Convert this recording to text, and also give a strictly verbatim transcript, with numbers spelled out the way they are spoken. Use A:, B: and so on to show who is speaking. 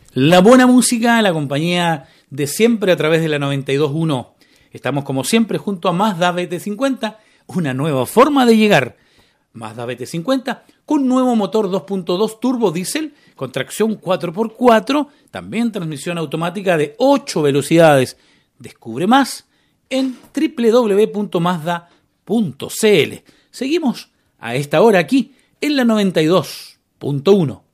A: La buena música, la compañía de siempre a través de la noventa y dos punto uno. Estamos como siempre junto a Mazda B T cincuenta, una nueva forma de llegar. Mazda B T cincuenta con nuevo motor dos punto dos turbo diésel con tracción cuatro por cuatro, también transmisión automática de ocho velocidades. Descubre más en doble u doble u doble u punto mazda punto c l. Seguimos a esta hora aquí en la noventa y dos punto uno.